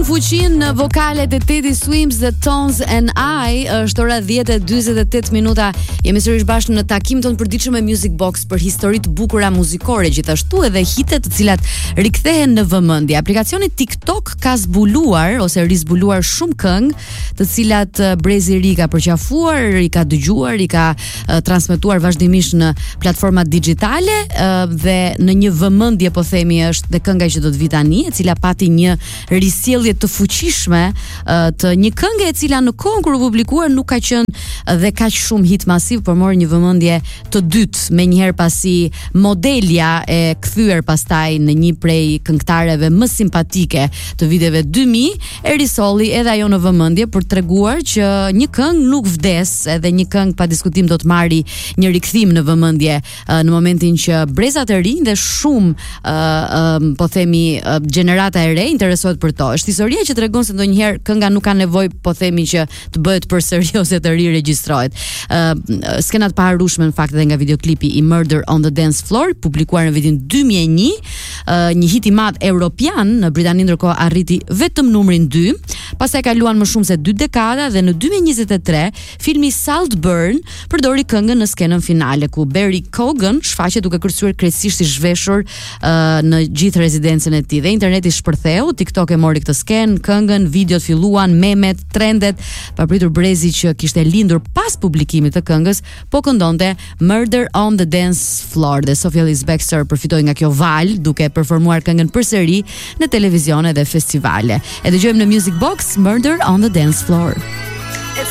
Shikon fuqin në vokalet e Teddy Swims dhe Tones and I. Është ora 10:48 minuta. Jemi sërish bashkë në takim ton përditshëm me Music Box për histori të bukura muzikore, gjithashtu edhe hitet të cilat rikthehen në vëmendje. Aplikacioni TikTok ka zbuluar ose rizbuluar shumë këngë, të cilat Brezi i ri ka përqafuar, i ka dëgjuar, i ka transmetuar vazhdimisht në platformat digjitale dhe në një vëmendje po themi është dhe kënga që do të vi tani, e cila pati një risjellje të fuqishme të një këngë e cila në kohën kur u publikuar nuk ka qenë dhe kaq shumë hit masiv, por mori një vëmendje të dytë menjëherë pasi modelja e kthyer pastaj në një prej këngëtareve më simpatike të viteve 2000 e risolli edhe ajo në vëmendje për treguar që një këngë nuk vdes, edhe një këngë pa diskutim do të marri një rikthim në vëmendje në momentin që brezat e rinj dhe shumë po themi gjenerata e re interesohet për to. Është historia që tregon se ndonjëherë kënga nuk ka nevojë po themi që të bëhet përsëri ose të riregjistrohet. Skenat paharueshme në fakt edhe nga videoklipi i Murder on the Dance Floor, publikuar në vitin 2001, një hit i madh europian në Britani ndërkohë arriti vetëm numrin 2, pastaj kaluan më shumë se 2 dekada dhe në 2023 filmi Saltburn përdori këngën në skenën finale ku Barry Keoghan shfaqet duke kërcyer krejtësisht i zhveshur në gjithë rezidencën e tij dhe interneti shpërtheu, TikTok e mori këtë skenë, këngën, videot filluan, memet, trendet, papritur Brezi që kishte lindur pas publikimit të këngës, po këndonte Murder on the Dance Floor dhe Sophia Ellis Bextor përfitoi nga kjo val duke performuar këngën përsëri në televizione dhe festivale. E dëgjojmë në Music Box Murder on the Dance Floor.